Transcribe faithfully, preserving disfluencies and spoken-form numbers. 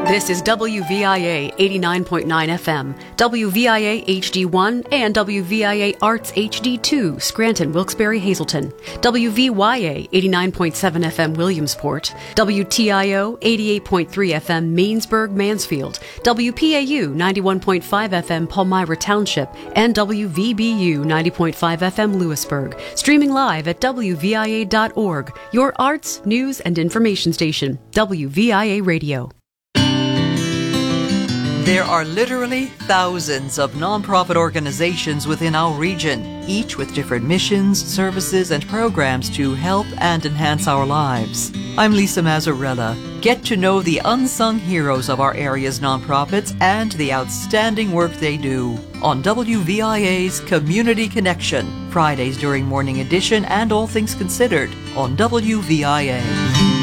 This is W V I A eighty-nine point nine F M, W V I A H D one, and W V I A Arts H D two, Scranton, Wilkes-Barre, Hazleton, W V Y A eighty-nine point seven F M, Williamsport, W T I O eighty-eight point three F M, Mainsburg, Mansfield, W P A U ninety-one point five F M, Palmyra Township, and W V B U ninety point five F M, Lewisburg. Streaming live at W V I A dot org, your arts, news, and information station, W V I A Radio. There are literally thousands of nonprofit organizations within our region, each with different missions, services, and programs to help and enhance our lives. I'm Lisa Mazzarella. Get to know the unsung heroes of our area's nonprofits and the outstanding work they do on W V I A's Community Connection, Fridays during Morning Edition and All Things Considered on W V I A.